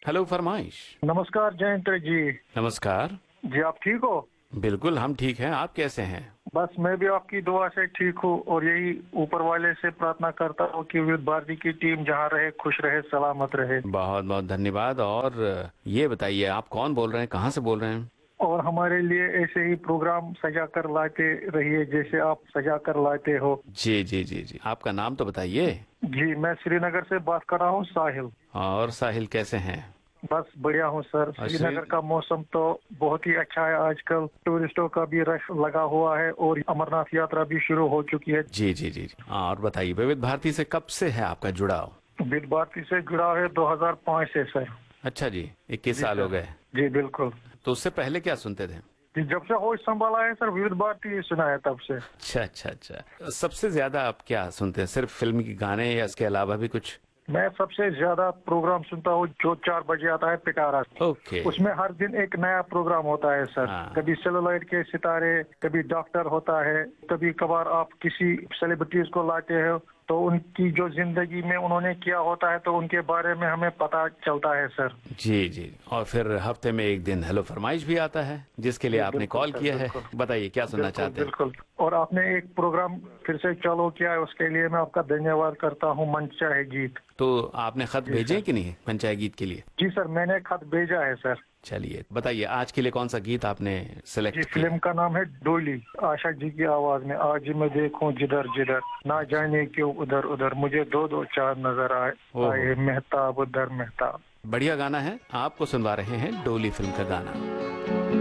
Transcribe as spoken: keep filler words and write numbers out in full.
Hello फरमाइश। नमस्कार जयंत जी। नमस्कार। जी आप ठीक हो? बिल्कुल हम ठीक हैं, आप कैसे हैं? बस मैं भी आपकी दुआ से ठीक हूँ और यही ऊपर वाले से प्रार्थना करता हूँ कि विविध भारती की टीम जहाँ रहे खुश रहे सलामत रहे। बहुत बहुत धन्यवाद। और ये बताइए आप कौन बोल रहे हैं, कहाँ से बोल रहे हैं? और हमारे लिए ऐसे ही प्रोग्राम सजा कर लाते रहिए जैसे आप सजा कर लाते हो। जी जी जी जी, आपका नाम तो बताइए। जी मैं श्रीनगर से बात कर रहा हूँ, साहिल। और साहिल कैसे हैं? बस बढ़िया हूँ सर। और श्री श्रीनगर का मौसम तो बहुत ही अच्छा है आजकल। टूरिस्टों का भी रश लगा हुआ है और अमरनाथ यात्रा भी शुरू हो चुकी है। जी जी जी जी। और बताइए विविध भारती से कब से है आपका जुड़ाव? विविध भारती से जुड़ा है दो हज़ार पाँच से सर। अच्छा जी, इक्कीस जी साल हो सर। गए। जी बिल्कुल। तो उससे पहले क्या सुनते थे? जी जब से होश संभाला है सर विविध भारती सुना है तब से। अच्छा अच्छा अच्छा। सबसे ज्यादा आप क्या सुनते हैं, सिर्फ फिल्म के गाने या इसके अलावा भी कुछ? मैं सबसे ज्यादा प्रोग्राम सुनता हूँ जो चार बजे आता है पिटारा। ओके। उसमें हर दिन एक नया प्रोग्राम होता है सर। हाँ। कभी सेलुलॉइड के सितारे, कभी डॉक्टर होता है, कभी कभार आप किसी सेलिब्रिटीज को लाते हो तो उनकी जो जिंदगी में उन्होंने किया होता है तो उनके बारे में हमें पता चलता है सर। जी जी। और फिर हफ्ते में एक दिन हेलो फरमाइश भी आता है जिसके लिए जी आपने बिल्कुल कॉल सर किया है। बिल्कुल। बताइए क्या सुनना बिल्कुल चाहते हैं? बिल्कुल। और आपने एक प्रोग्राम फिर से चालू किया है उसके लिए मैं आपका धन्यवाद करता हूँ, मन चाहे गीत। तो आपने खत जी भेजे सर। हैं कि नहीं पंचायत गीत के लिए? जी सर मैंने खत भेजा है सर। चलिए बताइए आज के लिए कौन सा गीत आपने जी सिलेक्ट किया फिल्म है? का नाम है डोली। आशा जी की आवाज में आज मैं देखूं जिधर जिधर, ना अच्छा। जाने क्यों उधर उधर, मुझे दो दो चार नजर आए, ओहो। आए मेहताब उधर मेहताब। बढ़िया गाना है, आपको सुनवा रहे हैं डोली फिल्म का गाना।